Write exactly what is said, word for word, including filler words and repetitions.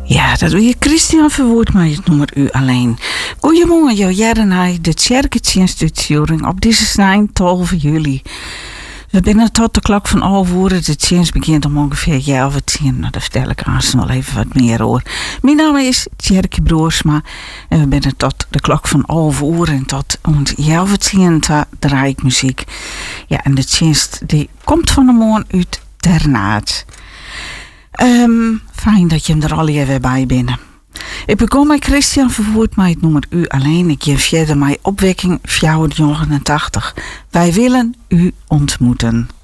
Ja, dat doe je Christian Verwoerd, maar het noemt u alleen. Goedemorgen, jou jaren de Tjerketjinsturing op deze snijn twaalf juli. We binnen tot de klok van elf uur. De tjens begint om ongeveer elf uur. Nou, daar vertel ik aan nog even wat meer hoor. Mijn naam is Tjerke Broersma. En we binnen tot de klok van elf uur. En tot ons elf uur draai ik muziek. Ja, en de tjens die komt van de morgen uit Ternaat. Um, fijn dat je hem er al even bij bent. Ik begon met Christian Verwoerd, maar het noemt u alleen. Ik geef verder mijn opwekking vijfhonderdnegenentachtig. Wij willen u ontmoeten.